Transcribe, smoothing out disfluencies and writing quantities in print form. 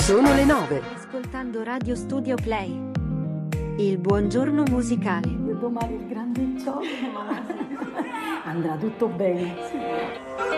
Sono le 9. Ascoltando Radio Studio Play. Il buongiorno musicale. Domani il grande gioco. Andrà tutto bene. Sì.